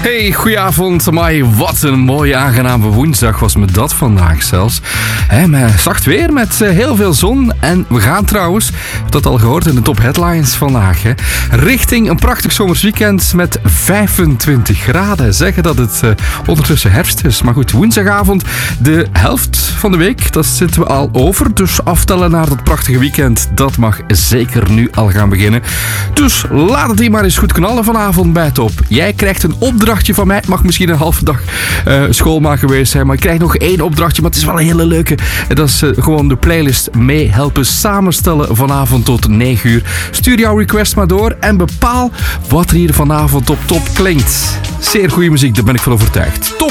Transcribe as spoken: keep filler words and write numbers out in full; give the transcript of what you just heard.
Hey, goedenavond. Amai, wat een mooie aangename woensdag was me dat vandaag zelfs. He, met zacht weer met heel veel zon. En we gaan trouwens, dat al gehoord in de top headlines vandaag, he, richting een prachtig zomers weekend met vijfentwintig graden. Zeggen dat het uh, ondertussen herfst is. Maar goed, woensdagavond, de helft van de week, dat zitten we al over. Dus aftellen naar dat prachtige weekend, dat mag zeker nu al gaan beginnen. Dus laat het hier maar eens goed knallen vanavond bij Top. Jij krijgt een opdrachtje van mij. Het mag misschien een halve dag uh, schoolmaak geweest zijn, maar ik krijg nog één opdrachtje, maar het is wel een hele leuke. Dat is uh, gewoon de playlist mee helpen samenstellen vanavond tot negen uur. Stuur jouw request maar door en bepaal wat er hier vanavond op Top klinkt. Zeer goede muziek, daar ben ik van overtuigd. Top!